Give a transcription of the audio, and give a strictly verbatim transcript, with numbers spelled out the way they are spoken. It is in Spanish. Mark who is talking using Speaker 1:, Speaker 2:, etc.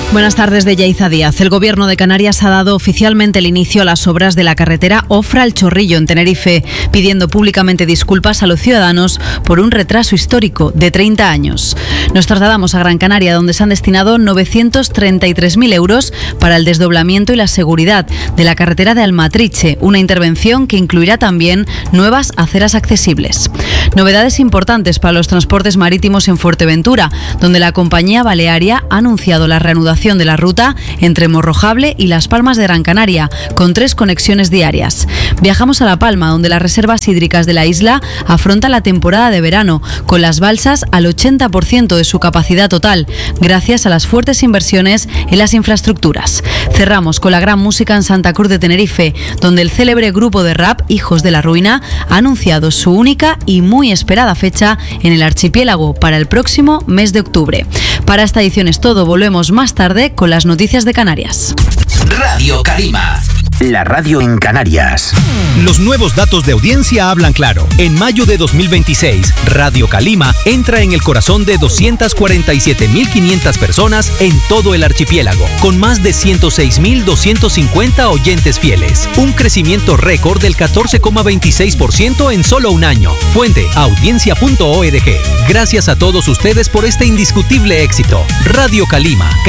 Speaker 1: Buenas tardes de Yaiza Díaz. El Gobierno de Canarias ha dado oficialmente el inicio a las obras de la carretera Ofra-El Chorrillo en Tenerife, pidiendo públicamente disculpas a los ciudadanos por un retraso histórico de treinta años. Nos trasladamos a Gran Canaria, donde se han destinado novecientos treinta y tres mil euros para el desdoblamiento y la seguridad de la carretera de Almatriche, una intervención que incluirá también nuevas aceras accesibles. Novedades importantes para los transportes marítimos en Fuerteventura, donde la compañía balearia ha anunciado la reanudación de la ruta entre Morrojable y Las Palmas de Gran Canaria, con tres conexiones diarias. Viajamos a La Palma, donde las reservas hídricas de la isla afrontan la temporada de verano, con las balsas al ochenta por ciento de su capacidad total, gracias a las fuertes inversiones en las infraestructuras. Cerramos con la gran música en Santa Cruz de Tenerife, donde el célebre grupo de rap Hijos de la Ruina ha anunciado su única y muy esperada fecha en el archipiélago para el próximo mes de octubre. Para esta edición es todo, volvemos más tarde con las noticias de Canarias.
Speaker 2: Radio Calima, la radio en Canarias.
Speaker 3: Los nuevos datos de audiencia hablan claro. En mayo de dos mil veintiséis, Radio Calima entra en el corazón de doscientas cuarenta y siete mil quinientas personas en todo el archipiélago, con más de ciento seis mil doscientos cincuenta oyentes fieles. Un crecimiento récord del catorce coma veintiséis por ciento en solo un año. Fuente, audiencia punto org. Gracias a todos ustedes por este indiscutible éxito. Radio Calima.